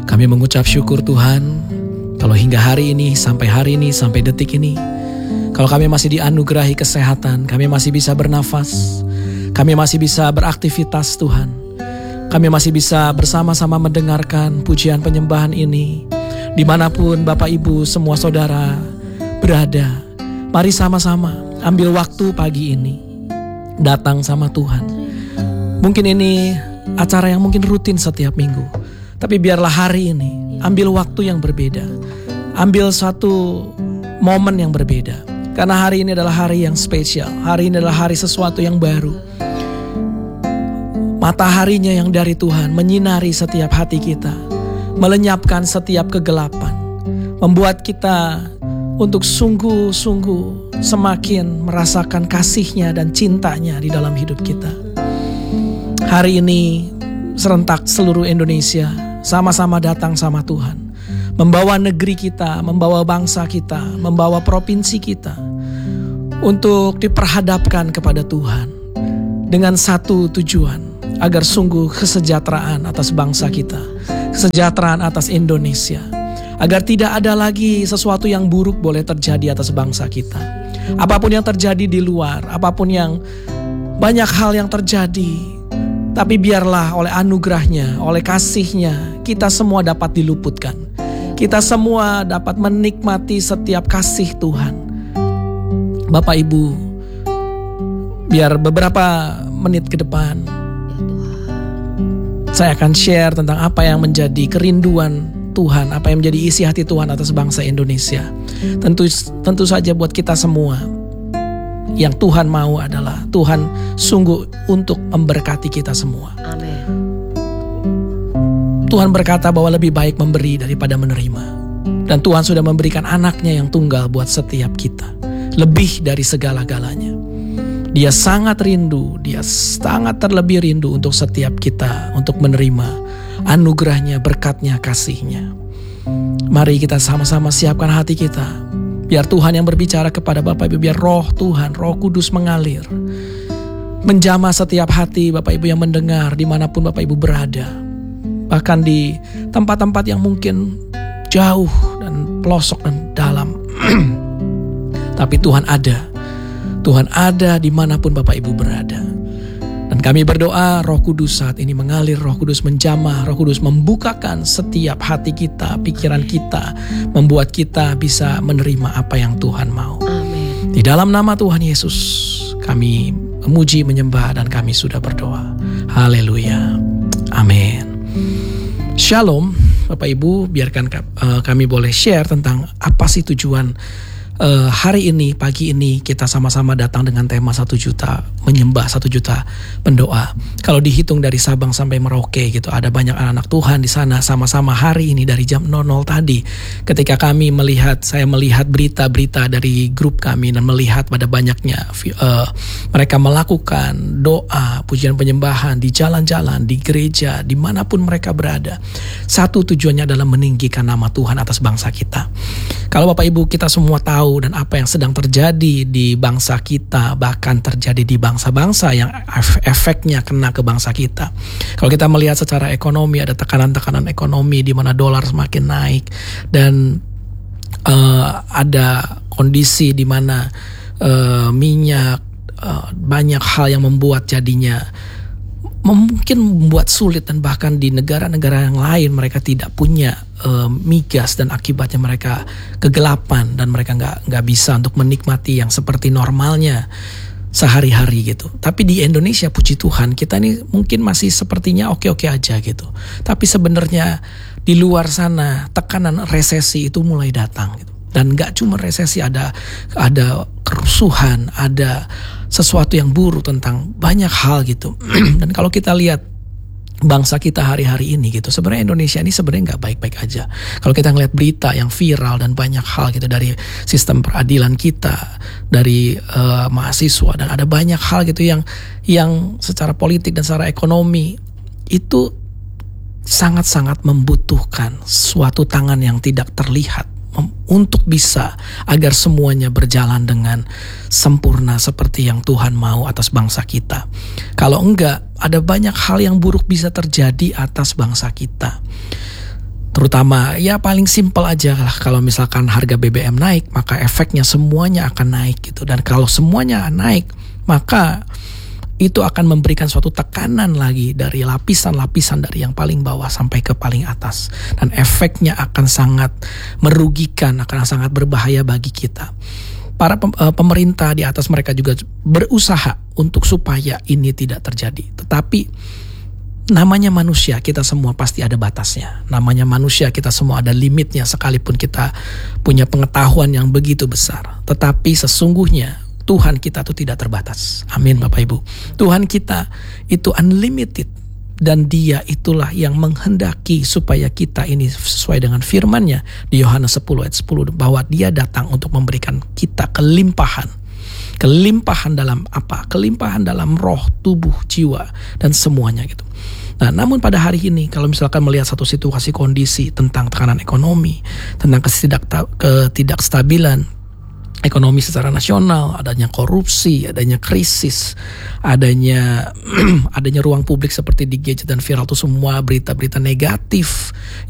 Kami mengucap syukur Tuhan, kalau hingga hari ini, sampai detik ini, kalau kami masih dianugerahi kesehatan, kami masih bisa bernafas, kami masih bisa beraktivitas Tuhan. Kami masih bisa bersama-sama mendengarkan pujian penyembahan ini. Dimanapun Bapak Ibu semua saudara berada, mari sama-sama ambil waktu pagi ini, datang sama Tuhan. Mungkin ini acara yang mungkin rutin setiap minggu, tapi biarlah hari ini ambil waktu yang berbeda, ambil satu momen yang berbeda. Karena hari ini adalah hari yang spesial, hari ini adalah hari sesuatu yang baru. Mataharinya yang dari Tuhan menyinari setiap hati kita, melenyapkan setiap kegelapan, membuat kita untuk sungguh-sungguh semakin merasakan kasih-Nya dan cintanya di dalam hidup kita. Hari ini serentak seluruh Indonesia sama-sama datang sama Tuhan, membawa negeri kita, membawa bangsa kita, membawa provinsi kita untuk diperhadapkan kepada Tuhan dengan satu tujuan, agar sungguh kesejahteraan atas bangsa kita, kesejahteraan atas Indonesia, agar tidak ada lagi sesuatu yang buruk boleh terjadi atas bangsa kita. Apapun yang terjadi di luar, apapun yang banyak hal yang terjadi, tapi biarlah oleh anugerahnya, oleh kasih-Nya, kita semua dapat diluputkan. Kita semua dapat menikmati setiap kasih Tuhan. Bapak Ibu, biar beberapa menit ke depan, saya akan share tentang apa yang menjadi kerinduan Tuhan, apa yang menjadi isi hati Tuhan atas bangsa Indonesia. Tentu saja buat kita semua, yang Tuhan mau adalah Tuhan sungguh untuk memberkati kita semua. Amin. Tuhan berkata bahwa lebih baik memberi daripada menerima. Dan Tuhan sudah memberikan anaknya yang tunggal buat setiap kita, lebih dari segala-galanya. Dia sangat rindu, dia sangat terlebih rindu untuk setiap kita, untuk menerima anugerahnya, berkatnya, kasihnya. Mari kita sama-sama siapkan hati kita, biar Tuhan yang berbicara kepada Bapak Ibu, biar roh Tuhan, Roh Kudus mengalir, menjamah setiap hati Bapak Ibu yang mendengar dimanapun Bapak Ibu berada. Bahkan di tempat-tempat yang mungkin jauh dan pelosok dan dalam. Tapi Tuhan ada dimanapun Bapak Ibu berada. Dan kami berdoa Roh Kudus saat ini mengalir, Roh Kudus menjamah, Roh Kudus membukakan setiap hati kita, pikiran kita, membuat kita bisa menerima apa yang Tuhan mau. Amin. Di dalam nama Tuhan Yesus kami memuji, menyembah, dan kami sudah berdoa. Haleluya. Amin. Shalom Bapak Ibu, biarkan kami boleh share tentang apa sih tujuan hari ini, pagi ini kita sama-sama datang dengan tema 1 juta menyembah, 1 juta mendoa. Kalau dihitung dari Sabang sampai Merauke gitu, ada banyak anak-anak Tuhan di sana sama-sama hari ini dari jam 00 tadi. Ketika saya melihat berita-berita dari grup kami dan melihat pada banyaknya mereka melakukan doa, pujian penyembahan di jalan-jalan, di gereja, dimanapun mereka berada. Satu tujuannya adalah meninggikan nama Tuhan atas bangsa kita. Kalau Bapak Ibu kita semua tahu dan apa yang sedang terjadi di bangsa kita, bahkan terjadi di bangsa-bangsa yang efeknya kena ke bangsa kita. Kalau kita melihat secara ekonomi, ada tekanan-tekanan ekonomi di mana dolar semakin naik, dan ada kondisi di mana minyak, banyak hal yang membuat jadinya mungkin membuat sulit, dan bahkan di negara-negara yang lain mereka tidak punya migas, dan akibatnya mereka kegelapan dan mereka nggak bisa untuk menikmati yang seperti normalnya sehari-hari gitu. Tapi di Indonesia puji Tuhan kita ini mungkin masih sepertinya oke-oke aja gitu. Tapi sebenarnya di luar sana tekanan resesi itu mulai datang gitu. Dan gak cuma resesi, ada kerusuhan, ada sesuatu yang buruk tentang banyak hal gitu. Dan kalau kita lihat bangsa kita hari-hari ini gitu, sebenarnya Indonesia ini sebenarnya gak baik-baik aja. Kalau kita ngeliat berita yang viral dan banyak hal gitu, dari sistem peradilan kita, dari mahasiswa, dan ada banyak hal gitu yang secara politik dan secara ekonomi itu sangat-sangat membutuhkan suatu tangan yang tidak terlihat untuk bisa agar semuanya berjalan dengan sempurna seperti yang Tuhan mau atas bangsa kita. Kalau enggak, ada banyak hal yang buruk bisa terjadi atas bangsa kita. Terutama ya paling simpel aja lah, kalau misalkan harga BBM naik, maka efeknya semuanya akan naik gitu. Dan kalau semuanya naik, maka itu akan memberikan suatu tekanan lagi dari lapisan-lapisan dari yang paling bawah sampai ke paling atas. Dan efeknya akan sangat merugikan, akan sangat berbahaya bagi kita. Para pemerintah di atas mereka juga berusaha untuk supaya ini tidak terjadi. Tetapi namanya manusia, kita semua pasti ada batasnya. Namanya manusia, kita semua ada limitnya, sekalipun kita punya pengetahuan yang begitu besar. Tetapi sesungguhnya Tuhan kita itu tidak terbatas. Amin Bapak Ibu. Tuhan kita itu unlimited. Dan Dia itulah yang menghendaki supaya kita ini sesuai dengan firman-Nya di Yohanes 10 ayat 10, bahwa Dia datang untuk memberikan kita kelimpahan. Kelimpahan dalam apa? Kelimpahan dalam roh, tubuh, jiwa, dan semuanya gitu. Nah, namun pada hari ini kalau misalkan melihat satu situasi kondisi tentang tekanan ekonomi, tentang ketidakstabilan ekonomi secara nasional, adanya korupsi, adanya krisis, adanya ruang publik seperti di gadget dan viral, itu semua berita-berita negatif